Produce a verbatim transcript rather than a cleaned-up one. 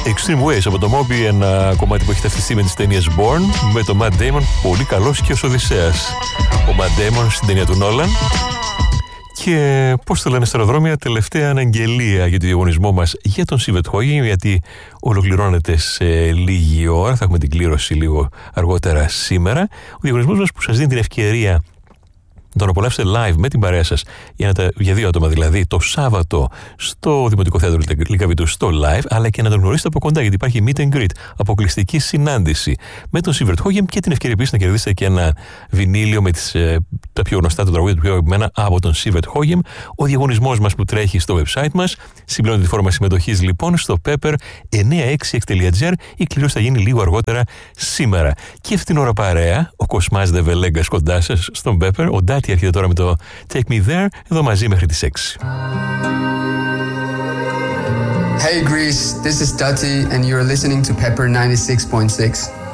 Extreme Ways από το Moby, ένα κομμάτι που έχει ταυτιστεί με τις ταινίες Born, με το Matt Damon, πολύ καλός και ως Οδυσσέας. Ο Matt Damon στην ταινία του Nolan. Και πώς το λένε στα αεροδρόμια, τελευταία αναγγελία για το διαγωνισμό μας για τον Sivert Højgem, γιατί ολοκληρώνεται σε λίγη ώρα, θα έχουμε την κλήρωση λίγο αργότερα σήμερα. Ο διαγωνισμός μας που σας δίνει την ευκαιρία να τον απολαύσετε live με την παρέα σας για, τα, για δύο άτομα δηλαδή το Σάββατο στο Δημοτικό Θέατρο Λυκαβήτου στο live, αλλά και να τον γνωρίσετε από κοντά, γιατί υπάρχει meet and greet, αποκλειστική συνάντηση με τον Sivert Højgem και την ευκαιρία επίσης να κερδίσετε και ένα βινίλιο με τις, ε, τα πιο γνωστά, τα τραγούδια του πιο αγαπημένα από τον Sivert Højgem. Ο διαγωνισμός μας που τρέχει στο website μας συμπληρώνει τη φόρμα συμμετοχής λοιπόν στο pepper εννιά έξι έξι τελεία τζι άρ. Η κλήρωση θα γίνει λίγο αργότερα σήμερα. Και αυτήν την ώρα παρέα, ο Κοσμάς Δεβελέγκας κοντά σας στον Pepper, ο Ντάτι έρχεται τώρα με το Take Me There, εδώ μαζί μέχρι τις έξι. Hey Greece, this is Dati and you're listening to Pepper ninety-six point six.